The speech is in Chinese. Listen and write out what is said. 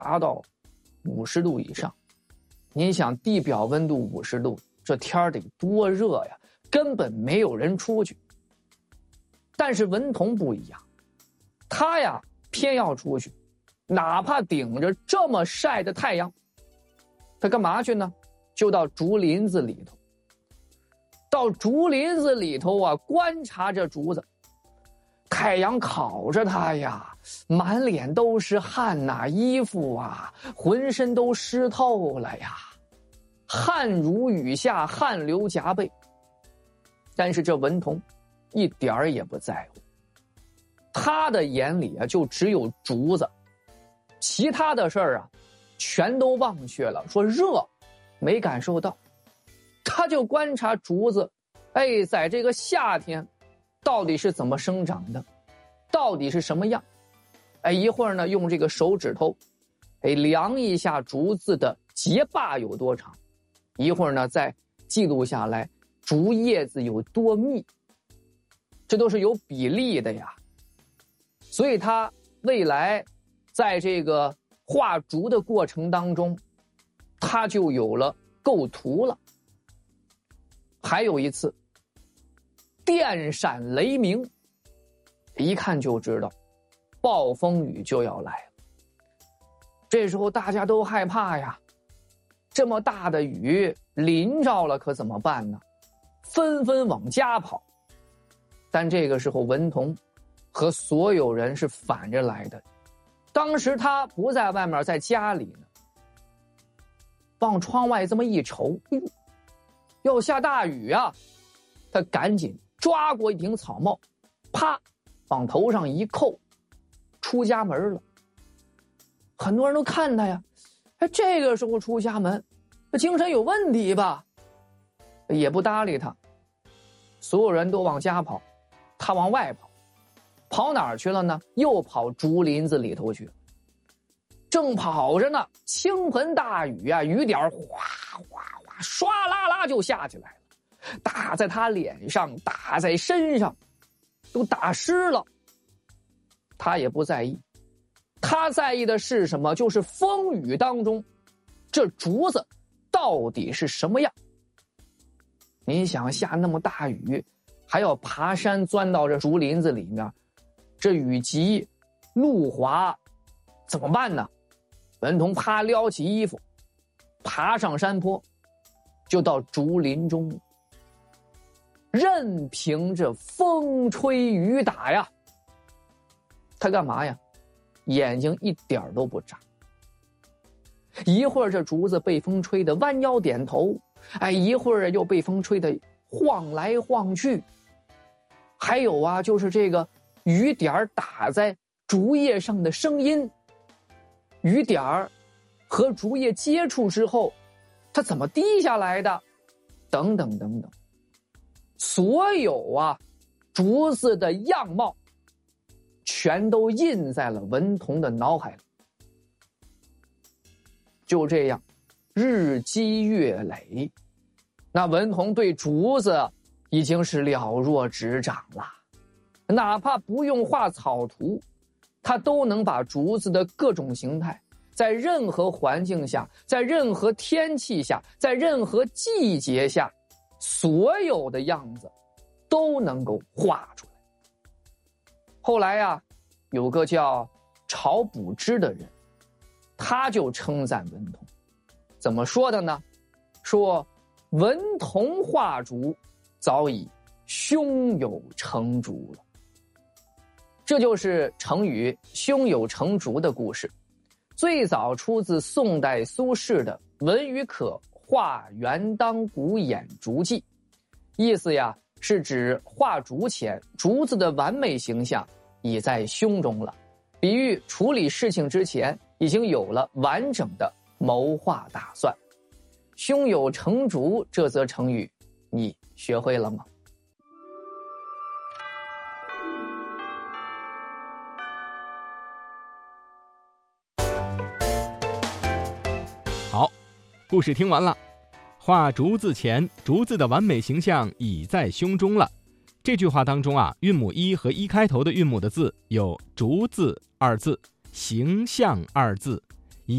达到50度以上。你想地表温度50度，这天儿得多热呀，根本没有人出去。但是文同不一样，他呀偏要出去，哪怕顶着这么晒的太阳，他干嘛去呢？就到竹林子里头。到竹林子里头啊，观察着竹子，太阳烤着他呀，满脸都是汗呐，衣服啊，浑身都湿透了呀，汗如雨下，汗流浃背。但是这文同一点儿也不在乎，他的眼里啊就只有竹子，其他的事儿啊全都忘却了，说热没感受到。他就观察竹子，在这个夏天到底是怎么生长的，到底是什么样。一会儿呢用这个手指头量一下竹子的节把有多长，一会儿呢再记录下来竹叶子有多密，这都是有比例的呀。所以他未来在这个画竹的过程当中，他就有了构图了。还有一次电闪雷鸣，一看就知道暴风雨就要来了。这时候大家都害怕呀，这么大的雨淋着了可怎么办呢？纷纷往家跑。但这个时候文同和所有人是反着来的，当时他不在外面，在家里呢，往窗外这么一瞅，要下大雨啊，他赶紧抓过一顶草帽，啪往头上一扣，出家门了。很多人都看他呀，这个时候出家门，精神有问题吧？也不搭理他。所有人都往家跑，他往外跑。跑哪儿去了呢？又跑竹林子里头去了。正跑着呢，倾盆大雨啊，雨点哗哗哗唰啦啦就下起来了，打在他脸上，打在身上，都打湿了。他也不在意，他在意的是什么？就是风雨当中这竹子到底是什么样。你想下那么大雨，还要爬山钻到这竹林子里面，这雨急路滑怎么办呢？文同啪撩起衣服，爬上山坡，就到竹林中，任凭着风吹雨打呀。他干嘛呀？眼睛一点都不眨。一会儿这竹子被风吹得弯腰点头，一会儿又被风吹得晃来晃去。还有啊，就是这个雨点打在竹叶上的声音，雨点和竹叶接触之后，它怎么滴下来的，等等等等。所有啊竹子的样貌全都印在了文同的脑海里。就这样日积月累，那文同对竹子已经是了若指掌了，哪怕不用画草图，他都能把竹子的各种形态，在任何环境下，在任何天气下，在任何季节下，所有的样子都能够画出来。后来呀，有个叫晁补之的人，他就称赞文同，怎么说的呢？说文同画竹早已胸有成竹了。这就是成语胸有成竹的故事，最早出自宋代苏轼的文与可画元当古演竹记，意思呀是指画竹前竹子的完美形象已在胸中了，比喻处理事情之前已经有了完整的谋划打算。胸有成竹这则成语你学会了吗？ 好，故事听完了。画竹字前，竹子的完美形象已在胸中了。这句话当中啊，韵母一和一开头的韵母的字有竹字二字、形象二字、